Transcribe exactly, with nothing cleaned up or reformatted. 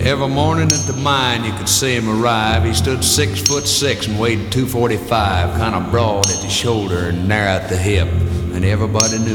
Every morning at the mine you could see him arrive. He stood six foot six and weighed two forty-five, kind of broad at the shoulder and narrow at the hip, and everybody knew